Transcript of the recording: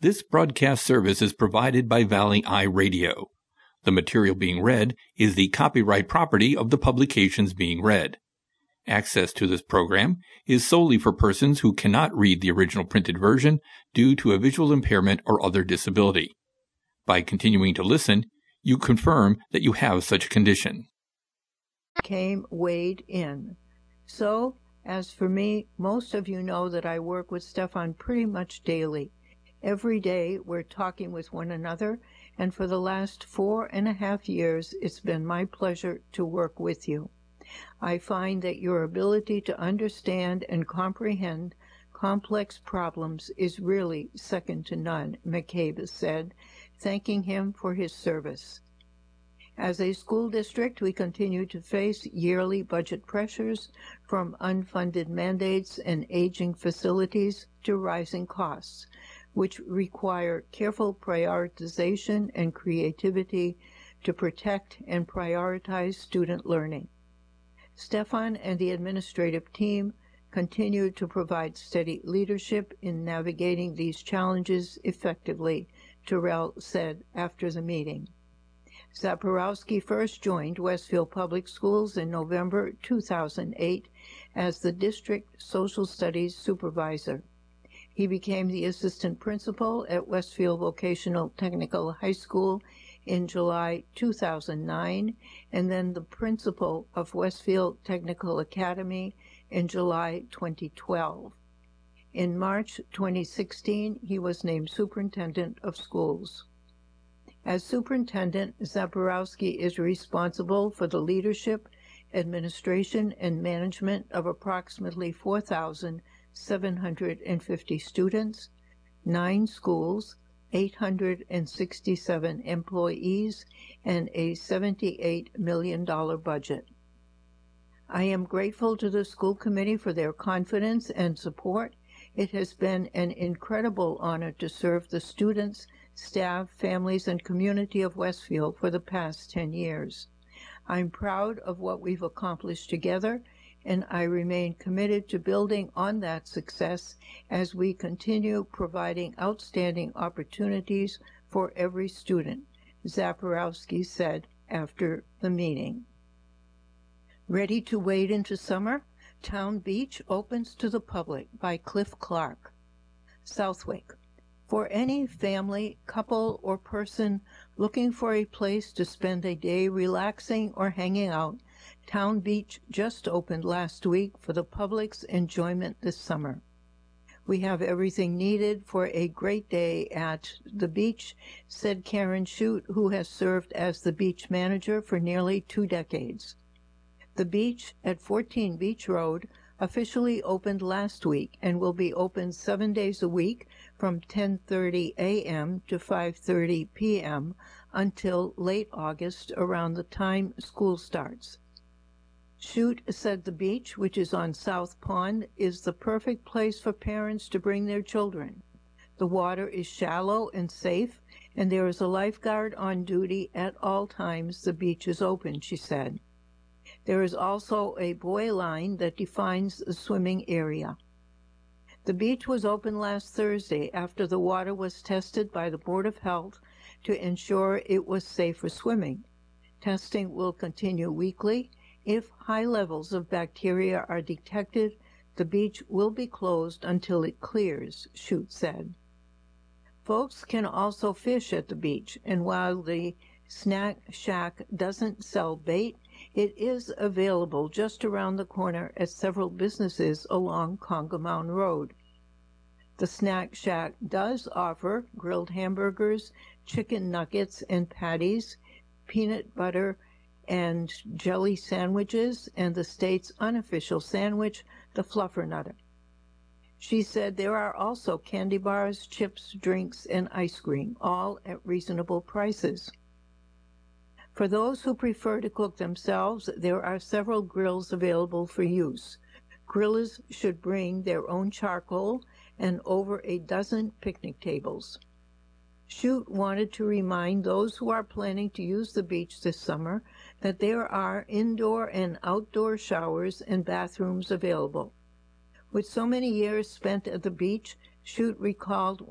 This broadcast service is provided by Valley Eye Radio. The material being read is the copyright property of the publications being read. Access to this program is solely for persons who cannot read the original printed version due to a visual impairment or other disability. By continuing to listen, you confirm that you have such a condition. Came weighed in. So, as for me, most of you know that I work with Stefan pretty much daily. Every day we're talking with one another, and for the last 4.5 years it's been my pleasure to work with you. I find that your ability to understand and comprehend complex problems is really second to none, McCabe said, thanking him for his service. As a school district, we continue to face yearly budget pressures from unfunded mandates and aging facilities to rising costs, which require careful prioritization and creativity to protect and prioritize student learning. Stefan and the administrative team continue to provide steady leadership in navigating these challenges effectively, Terrell said after the meeting. Zaporowski first joined Westfield Public Schools in November 2008 as the district social studies supervisor. He became the assistant principal at Westfield Vocational Technical High School in July 2009, and then the principal of Westfield Technical Academy in July 2012. In March 2016, he was named superintendent of schools. As superintendent, Zaporowski is responsible for the leadership, administration, and management of approximately 4,750 students, 9 schools, 867 employees, and a $78 million budget. I am grateful to the school committee for their confidence and support. It has been an incredible honor to serve the students, staff, families, and community of Westfield for the past 10 years. I'm proud of what we've accomplished together, and I remain committed to building on that success as we continue providing outstanding opportunities for every student, Zaporowski said after the meeting. Ready to wade into summer? Town Beach opens to the public by Cliff Clark. Southwick. For any family, couple, or person looking for a place to spend a day relaxing or hanging out, Town Beach just opened last week for the public's enjoyment this summer. We have everything needed for a great day at the beach, said Karen Shute, who has served as the beach manager for nearly 2 decades. The beach at 14 Beach Road officially opened last week and will be open 7 days a week from 10:30 a.m. to 5:30 p.m. until late August, around the time school starts. Shute said the beach, which is on South Pond, is the perfect place for parents to bring their children. The water is shallow and safe, and there is a lifeguard on duty at all times the beach is open, she said. There is also a buoy line that defines the swimming area. The beach was open last Thursday after the water was tested by the Board of Health to ensure it was safe for swimming. Testing will continue weekly. If high levels of bacteria are detected, the beach will be closed until it clears, Shute said. Folks can also fish at the beach, and while the Snack Shack doesn't sell bait, it is available just around the corner at several businesses along Congamount Road. The Snack Shack does offer grilled hamburgers, chicken nuggets and patties, peanut butter and jelly sandwiches, and the state's unofficial sandwich, the Fluffernutter. She said there are also candy bars, chips, drinks, and ice cream, all at reasonable prices. For those who prefer to cook themselves, there are several grills available for use. Grillers should bring their own charcoal and over a dozen picnic tables. Shute wanted to remind those who are planning to use the beach this summer that there are indoor and outdoor showers and bathrooms available. With so many years spent at the beach, Shute recalled